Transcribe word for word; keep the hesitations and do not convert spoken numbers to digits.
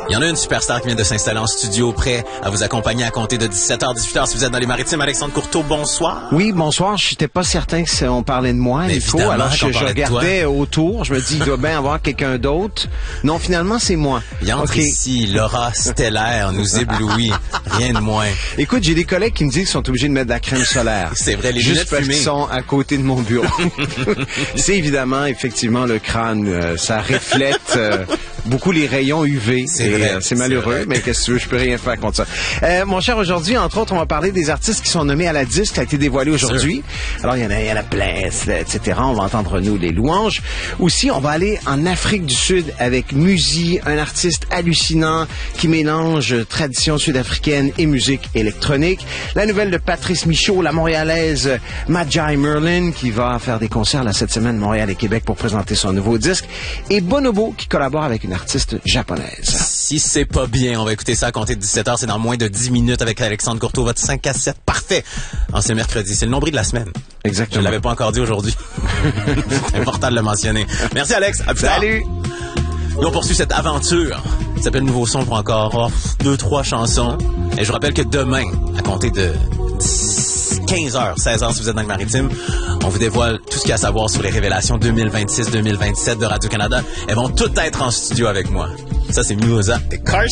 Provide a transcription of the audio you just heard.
Il y en a une superstar qui vient de s'installer en studio, prêt à vous accompagner à compter de dix-sept heures, dix-huit heures si vous êtes dans les Maritimes. Alexandre Courteau, bonsoir. Oui, bonsoir. Je n'étais pas certain que on parlait de moi, Nico. Alors je, je regardais autour, je me dis, il doit bien avoir quelqu'un d'autre. Non, finalement, c'est moi. Il entre okay. ici, l'aura stellaire nous éblouit, rien de moins. Écoute, j'ai des collègues qui me disent qu'ils sont obligés de mettre de la crème solaire. C'est vrai, les juste lunettes parce fumées. qu'ils sont à côté de mon bureau. C'est évidemment, effectivement, le crâne, euh, ça reflète euh, beaucoup les rayons U V. C'est vrai. Euh, c'est malheureux, c'est mais qu'est-ce que tu veux, je peux rien faire contre ça. Euh, mon cher, aujourd'hui, entre autres, on va parler des artistes qui sont nommés à la disque, qui a été dévoilé aujourd'hui. Alors, il y en a, il y en a plein, et cetera. On va entendre, nous, les louanges. Aussi, on va aller en Afrique du Sud avec Musi, un artiste hallucinant qui mélange tradition sud-africaine et musique électronique. La nouvelle de Patrice Michaud, la montréalaise Magi Merlin, qui va faire des concerts là, cette semaine, Montréal et Québec, pour présenter son nouveau disque. Et Bonobo, qui collabore avec une artiste japonaise. Si c'est pas bien, on va écouter ça à compter de dix-sept heures. C'est dans moins de dix minutes avec Alexandre Courteau, votre cinq à sept. Parfait. En ce mercredi. C'est le nombril de la semaine. Exactement. Je l'avais pas encore dit aujourd'hui. C'est important de le mentionner. Merci, Alex. À plus tard. Salut. Nous, on poursuit cette aventure. Ça s'appelle Nouveau Son pour encore oh, deux, trois chansons. Et je vous rappelle que demain, à compter de quinze heures, seize heures si vous êtes dans le Maritime, on vous dévoile tout ce qu'il y a à savoir sur les révélations deux mille vingt-six deux mille vingt-sept de Radio-Canada. Elles vont toutes être en studio avec moi. Ça, c'est Mimosa et Carson.